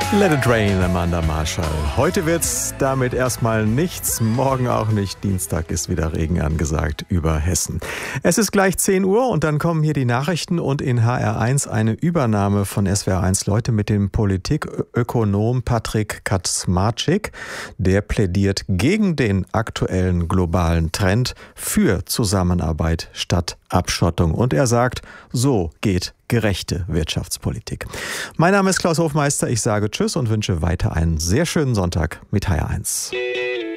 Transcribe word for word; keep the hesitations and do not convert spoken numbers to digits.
Let it rain, Amanda Marshall. Heute wird's damit erstmal nichts, morgen auch nicht. Dienstag ist wieder Regen angesagt über Hessen. Es ist gleich zehn Uhr und dann kommen hier die Nachrichten und in H R eins eine Übernahme von S W R eins Leute mit dem Politikökonom Patrick Kaczmarczyk. Der plädiert gegen den aktuellen globalen Trend für Zusammenarbeit statt Abschottung. Und er sagt, so geht gerechte Wirtschaftspolitik. Mein Name ist Klaus Hofmeister. Ich sage Tschüss und wünsche weiter einen sehr schönen Sonntag mit H R eins.